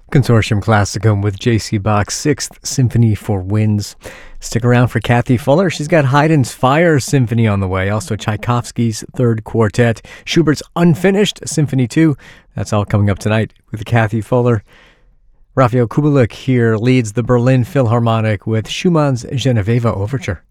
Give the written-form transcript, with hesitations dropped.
Consortium Classicum with J.C. Bach's Sixth Symphony for Winds. Stick around for Kathy Fuller. She's got Haydn's Fire Symphony on the way, also Tchaikovsky's Third Quartet, Schubert's Unfinished Symphony 2. That's all coming up tonight with Kathy Fuller. Rafael Kubelik here leads the Berlin Philharmonic with Schumann's Genoveva Overture.